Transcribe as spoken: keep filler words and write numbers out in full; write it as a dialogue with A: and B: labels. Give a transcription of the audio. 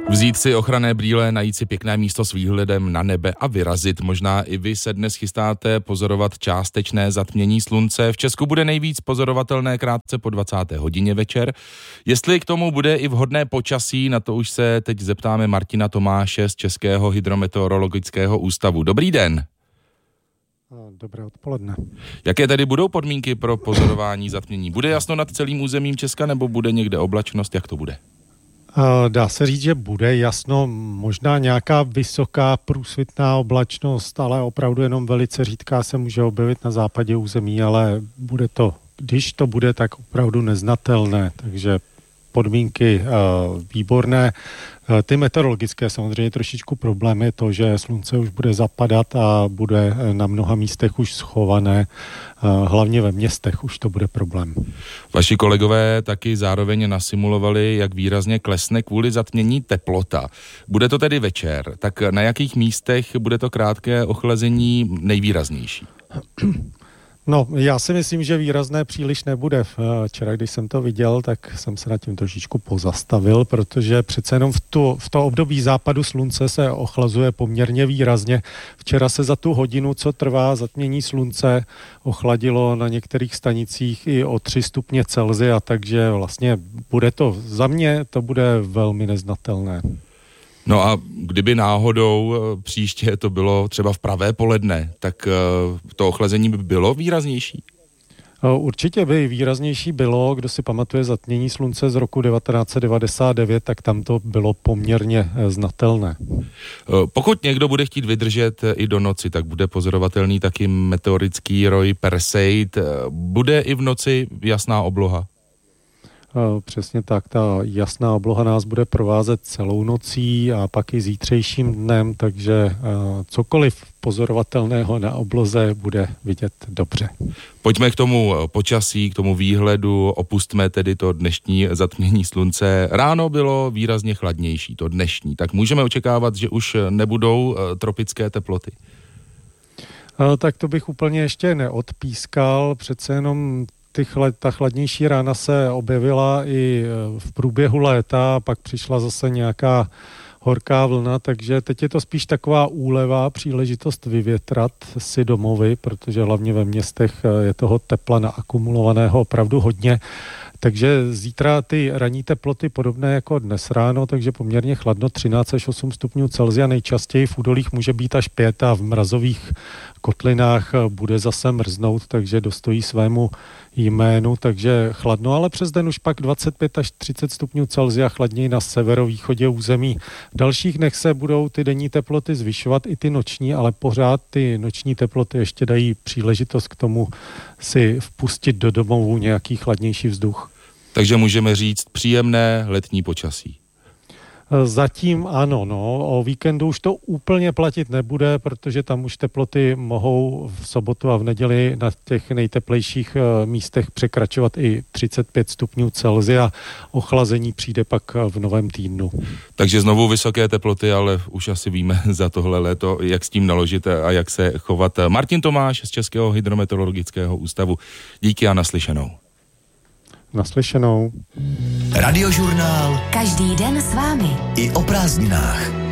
A: Vzít si ochranné brýle, najít si pěkné místo s výhledem na nebe a vyrazit. Možná i vy se dnes chystáte pozorovat částečné zatmění slunce. V Česku bude nejvíc pozorovatelné krátce po dvacáté hodině večer. Jestli k tomu bude i vhodné počasí, na to už se teď zeptáme Martina Tomáše z Českého hydrometeorologického ústavu. Dobrý den.
B: Dobré odpoledne.
A: Jaké tedy budou podmínky pro pozorování zatmění? Bude jasno nad celým územím Česka nebo bude někde oblačnost? Jak to bude?
B: Dá se říct, že bude jasno, možná nějaká vysoká průsvitná oblačnost, ale opravdu jenom velice řídká se může objevit na západě území, ale bude to, když to bude, tak opravdu neznatelné, takže podmínky uh, výborné. Uh, ty meteorologické samozřejmě trošičku problém je to, že slunce už bude zapadat a bude na mnoha místech už schované, uh, hlavně ve městech už to bude problém.
A: Vaši kolegové taky zároveň nasimulovali, jak výrazně klesne kvůli zatmění teplota. Bude to tedy večer, tak na jakých místech bude to krátké ochlazení nejvýraznější?
B: No, já si myslím, že výrazné příliš nebude. Včera, když jsem to viděl, tak jsem se nad tím trošičku pozastavil, protože přece jenom v, tu, v to období západu slunce se ochlazuje poměrně výrazně. Včera se za tu hodinu, co trvá zatmění slunce, ochladilo na některých stanicích i o tři stupně Celsia, takže vlastně bude to, za mě to bude velmi neznatelné.
A: No a kdyby náhodou příště to bylo třeba v pravé poledne, tak to ochlazení by bylo výraznější?
B: Určitě by výraznější bylo, kdo si pamatuje zatmění slunce z roku devatenáct set devadesát devět, tak tam to bylo poměrně znatelné.
A: Pokud někdo bude chtít vydržet i do noci, tak bude pozorovatelný taky meteorický roj Perseid. Bude i v noci jasná obloha?
B: Přesně tak, ta jasná obloha nás bude provázet celou nocí a pak i zítřejším dnem, takže cokoliv pozorovatelného na obloze bude vidět dobře.
A: Pojďme k tomu počasí, k tomu výhledu, opustme tedy to dnešní zatmění slunce. Ráno bylo výrazně chladnější, to dnešní, tak můžeme očekávat, že už nebudou tropické teploty?
B: Tak to bych úplně ještě neodpískal, přece jenom ta chladnější rána se objevila i v průběhu léta, pak přišla zase nějaká horká vlna, takže teď je to spíš taková úleva, příležitost vyvětrat si domovy, protože hlavně ve městech je toho tepla naakumulovaného opravdu hodně. Takže zítra ty ranní teploty podobné jako dnes ráno, takže poměrně chladno, třináct až osm stupňů Celsia, nejčastěji v údolích může být až pět a v mrazových kotlinách bude zase mrznout, takže dostojí svému jménu, takže chladno, ale přes den už pak dvacet pět až třicet stupňů Celsia, chladněji na severovýchodě území. V dalších dnech se budou ty denní teploty zvyšovat, i ty noční, ale pořád ty noční teploty ještě dají příležitost k tomu si vpustit do domovů nějaký chladnější vzduch.
A: Takže můžeme říct příjemné letní počasí.
B: Zatím ano, no. O víkendu už to úplně platit nebude, protože tam už teploty mohou v sobotu a v neděli na těch nejteplejších místech překračovat i třicet pět stupňů Celsia. Ochlazení přijde pak v novém týdnu.
A: Takže znovu vysoké teploty, ale už asi víme za tohle léto, jak s tím naložit a jak se chovat. Martin Tomáš z Českého hydrometeorologického ústavu. Díky a naslyšenou.
B: Naslyšenou.
C: Radiožurnál.
D: Každý den s vámi.
C: I o prázdninách.